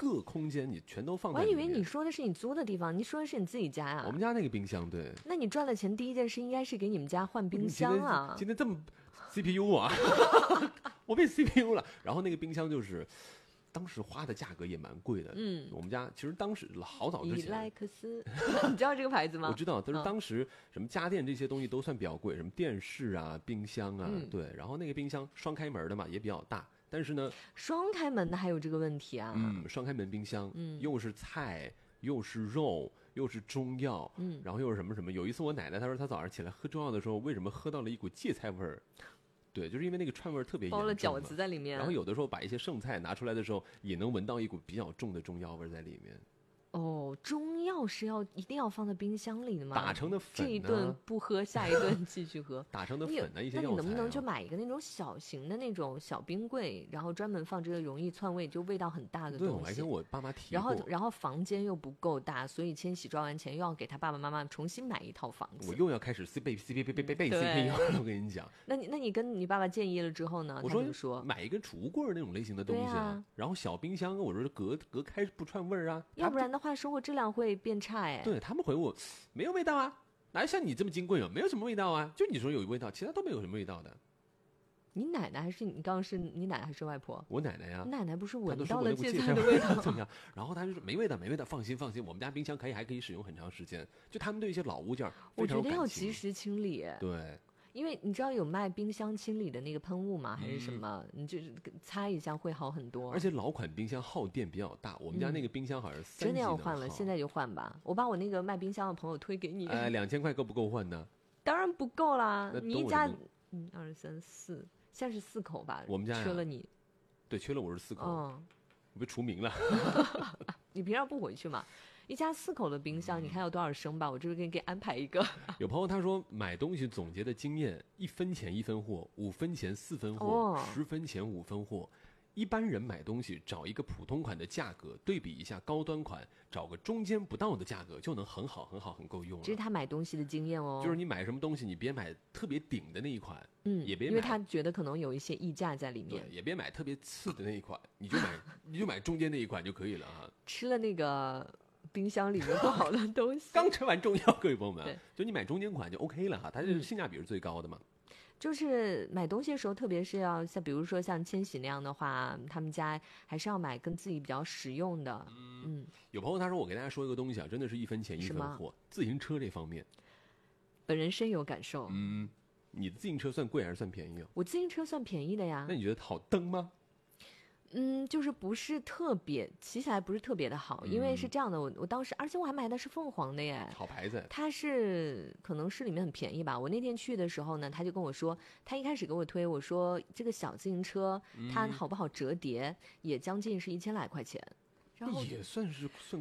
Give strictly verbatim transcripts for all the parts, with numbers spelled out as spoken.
个空间你全都放在里面。 我还以为你说的是你租的地方，你说的是你自己家呀、啊？ 我们家那个冰箱，对。 那你赚了钱第一件事应该是给你们家换冰箱啊！ 今天, 今天这么 C P U 啊，我变 C P U 了。然后那个冰箱就是。当时花的价格也蛮贵的，嗯，我们家其实当时好早之前， 伊莱克斯，你知道这个牌子吗？ 我知道，但是当时什么家电这些东西都算比较贵，什么电视啊、冰箱啊，嗯、对，然后那个冰箱双开门的嘛，也比较大，但是呢， 双开门的还有这个问题啊， 嗯，双开门冰箱，嗯，又是菜又是肉又是中药，嗯，然后又是什么什么。有一次我奶奶她说她早上起来喝中药的时候，为什么喝到了一股芥菜味儿？对，就是因为那个串味特别严重， 包了饺子在里面。 然后有的时候把一些剩菜拿出来的时候，也能闻到一股比较重的中药味在里面。 哦，中药是要一定要放在冰箱里的吗？ 打成的粉、啊， 这一顿不喝，下一顿继续喝。 打成的粉呢、啊，一些药材、啊。 那你能不能就买一个那种小型的那种小冰柜，然后专门放这个容易窜味，就味道很大的东西？ 对，我还跟我爸妈提过。 然后，然后房间又不够大，所以千玺赚完钱又要给他爸爸妈妈重新买一套房子。 我又要开始 C 背 C 背背背背背 C P U 我跟你讲。 那你那你跟你爸爸建议了之后呢？ 我说他说买一个储物柜那种类型的东西啊， 然后小冰箱，我说隔隔开不串味儿啊， 要不然的话生活质量会变差哎。 对他们回我没有味道啊，哪像你这么金贵啊，没有什么味道啊，就你说有味道，其他都没有什么味道的。 你奶奶还是你刚刚是你奶奶还是外婆？ 我奶奶呀、啊， 你奶奶不是闻到了芥菜的味道怎么样？然后她就说没味道，没味道，放心放心，我们家冰箱可以还可以使用很长时间。就他们对一些老物件非常有感情， 我觉得要及时清理。 对。 因为你知道有卖冰箱清理的那个喷雾吗？还是什么？嗯、你就是擦一下会好很多。 而且老款冰箱耗电比较大，我们家那个冰箱好像是三级、嗯、 真的要换了，现在就换吧。我把我那个卖冰箱的朋友推给你。 哎，两千块够不够换呢？ 当然不够啦！你一家嗯二三四，现在是四口吧？ 我们家、啊、 缺了你。 对，缺了我是四口。 嗯， 我被除名了。 你平常不回去嘛？一家四口的冰箱，你看有多少升吧？我这边给你给安排一个。 有朋友他说买东西总结的经验：一分钱一分货，五分钱四分货， 哦、 十分钱五分货。一般人买东西找一个普通款的价格，对比一下高端款，找个中间不到的价格，就能很好很好很够用了。 这是他买东西的经验哦。 就是你买什么东西，你别买特别顶的那一款， 嗯， 也别买， 因为他觉得可能有一些溢价在里面。 对，也别买特别次的那一款，你就买你就买中间那一款就可以了啊。 吃了那个。冰箱里面不好的东西， 刚吃完中药，各位朋友们，就你买中间款就 OK 了哈，它是性价比是最高的嘛。 嗯、就是买东西的时候，特别是要像比如说像千玺那样的话，他们家还是要买跟自己比较实用的。嗯，嗯有朋友他说我给大家说一个东西啊，真的是一分钱一分货。自行车这方面， 本人深有感受。 嗯，你的自行车算贵还是算便宜啊？ 我自行车算便宜的呀。 那你觉得好蹬吗？ 嗯，就是不是特别骑起来不是特别的好，嗯、因为是这样的，我我当时，而且我还买的是凤凰的耶， 好牌子。 它是可能是里面很便宜吧。我那天去的时候呢，他就跟我说，他一开始给我推，我说这个小自行车它好不好折叠，嗯、也将近是一千来块钱，然后也算是算。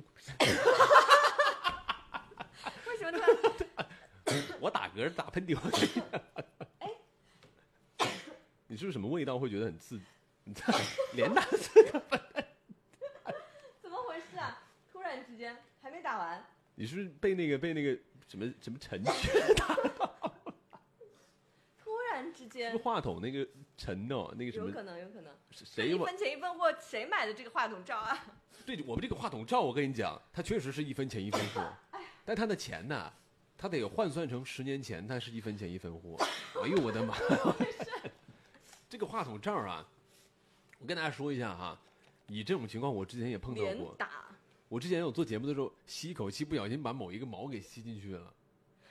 为什么突然？我打嗝打喷嚏。哎，你是不是什么味道会觉得很刺？连打四个分， 怎么回事啊？突然之间还没打完， 你是不是被那个被那个什么什么程序打到？ 突然之间， 是不是话筒那个陈哦，那个什么？ 有可能，有可能。 谁一分钱一分货？谁买的这个话筒罩啊？ 对，我们这个话筒罩，我跟你讲，它确实是一分钱一分货，但它的钱呢，它得换算成十年前，它是一分钱一分货。哎呦我的妈！这个话筒罩啊。我跟大家说一下哈，以这种情况我之前也碰到过。 打我之前有做节目的时候，吸一口气不小心把某一个毛给吸进去了。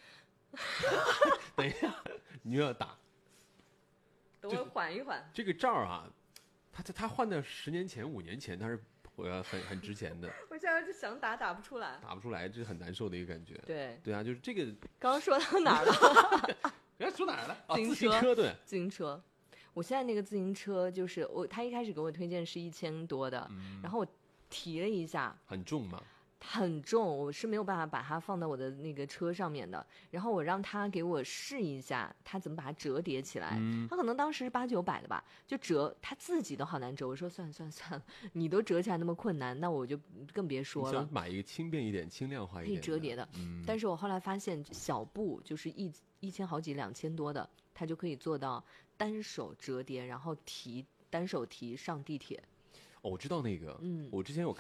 等一下，你又要打。 等我缓一缓。 这个罩啊，它它它换到十年前、五年前，它是我要很很值钱的。 我现在就想打，打不出来。 打不出来，这是很难受的一个感觉。 对对啊，就是这个。 刚刚说到哪儿了？ 哎，说哪儿了？ 自行车，对， 自行车。我现在那个自行车就是我，他一开始给我推荐是一千多的，嗯、然后我提了一下， 很重吗？ 很重，我是没有办法把它放到我的那个车上面的。然后我让他给我试一下，他怎么把它折叠起来。嗯、他可能当时是八九百的吧，就折他自己都好难折。我说算了算了算了，你都折起来那么困难，那我就更别说了。 你想买一个轻便一点、轻量化一点可以折叠的。嗯、但是我后来发现小布就是一一千好几、两千多的，它就可以做到单手折叠，然后提单手提上地铁。 哦，我知道那个， 嗯， 我之前有。